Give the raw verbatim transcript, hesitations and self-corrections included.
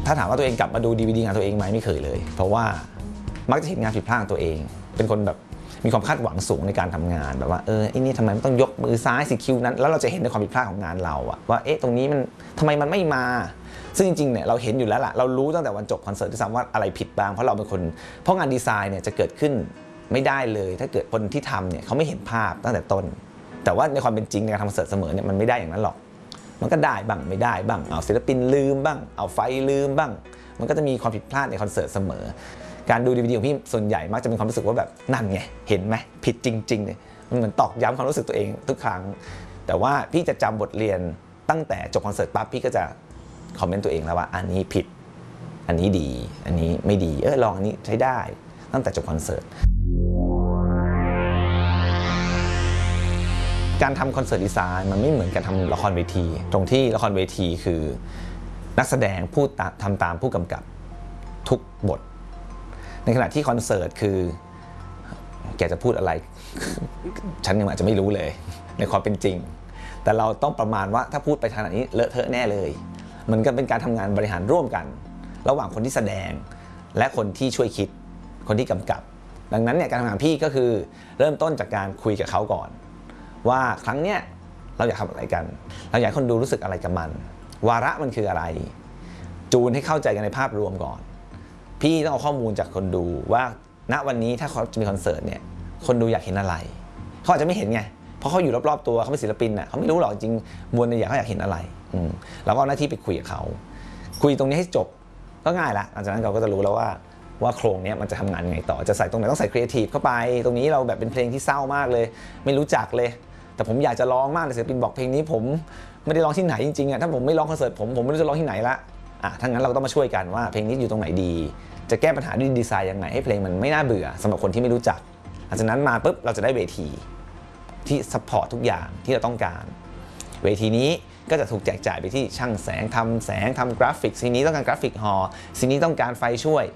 ถ้าถามว่าตัวเองกลับมาดู ดี วี ดี งานตัวเองไหมไม่เคยเลยเพราะว่ามักจะเห็นงานผิดพลาดตัวเองเป็นคนแบบมีความคาดหวังสูงในการทำงานแบบว่าเออไอ้นี่ทำไมมันต้องยกมือซ้ายสิคิวนั้นแล้วเราจะเห็นในความผิดพลาดของงานเราอะว่าเอ๊ะตรงนี้มันทำไมมันไม่มาซึ่งจริงๆเนี่ยเราเห็นอยู่แล้วล่ะเรารู้ตั้งแต่วันจบคอนเสิร์ตที่ซ้ำว่าอะไรผิดบ้างเพราะเราเป็นคนเพราะงานดีไซน์เนี่ยจะเกิดขึ้นไม่ได้เลยถ้าเกิดคนที่ทำเนี่ยเขาไม่เห็นภาพตั้งแต่ต้นแต่ว่าในความเป็นจริงในการทำคอนเสิร์ตเสมอเนี่ยมันไม่ได้อย่างนั้นหรอกมันก็ได้บ้างไม่ได้บ้างเอาศิลปินลืมบ้างเอาไฟลืมบ้างมันก็จะมีความผิดพลาดในคอนเสิร์ตเสมอการดู ดี วี ดี ของพี่ส่วนใหญ่มักจะเป็นความรู้สึกว่าแบบนั่นไงเห็นไหมผิดจริงๆเลยมันเหมือนตอกย้ำความรู้สึกตัวเองทุกครั้งแต่ว่าพี่จะจำบทเรียนตั้งแต่จบคอนเสิร์ตปั๊บพี่ก็จะคอมเมนต์ตัวเองแล้วว่าอันนี้ผิดอันนี้ดีอันนี้ไม่ดีเออลองอันนี้ใช้ได้ตั้งแต่จบคอนเสิร์ตการทำคอนเสิร์ตดีไซน์มันไม่เหมือนการทำละครเวทีตรงที่ละครเวทีคือนักแสดงพูดทำตามผู้กำกับทุกบทในขณะที่คอนเสิร์ตคือแกจะพูดอะไรฉันยังอาจจะไม่รู้เลยในความเป็นจริงแต่เราต้องประมาณว่าถ้าพูดไปทางนี้เลอะเทอะแน่เลยมันก็เป็นการทำงานบริหารร่วมกันระหว่างคนที่แสดงและคนที่ช่วยคิดคนที่กำกับดังนั้นเนี่ยการทำงานพี่ก็คือเริ่มต้นจากการคุยกับเขาก่อนว่าครั้งเนี้ยเราอยากทำอะไรกันเราอยากให้คนดูรู้สึกอะไรกับมันวาระมันคืออะไรจูนให้เข้าใจกันในภาพรวมก่อนพี่ต้องเอาข้อมูลจากคนดูว่าณวันนี้ถ้าเขาจะมีคอนเสิร์ตเนี่ยคนดูอยากเห็นอะไรเขาอาจจะไม่เห็นไงเพราะเขาอยู่รอบๆตัวเขาเป็นศิลปินน่ะเขาไม่รู้หรอกจริงมวลเนี่ยเขาอยากเห็นอะไรเราก็เอาหน้าที่ไปคุยกับเขาคุยตรงนี้ให้จบก็ง่ายละหลังจากนั้นเราก็จะรู้แล้วว่าว่าโครงนี้มันจะทำงานไงต่อจะใส่ตรงไหนต้องใส่ครีเอทีฟเข้าไปตรงนี้เราแบบเป็นเพลงที่เศร้ามากเลยไม่รู้จักเลยแต่ผมอยากจะร้องมากเลยศิลปินบอกเพลงนี้ผมไม่ได้ร้องที่ไหนจริงๆอ่ะถ้าผมไม่ร้องคอนเสิร์ตผมผมไม่รู้จะร้องที่ไหนละอ่ะทั้งนั้นเราก็ต้องมาช่วยกันว่าเพลงนี้อยู่ตรงไหนดีจะแก้ปัญหาด้วยดีไซน์ยังไงให้เพลงมันไม่น่าเบื่อสำหรับคนที่ไม่รู้จักหลังจากนั้นมาปุ๊บเราจะได้เวทีที่ซัพพอร์ตทุกอย่างที่เราต้องการเวทีนี้ก็จะถูกแจกจ่ายไปที่ช่างแสงทำแสงทำกราฟิกซีนี้ต้องการกราฟิกฮอลซีนี้ต้องการไฟช่วย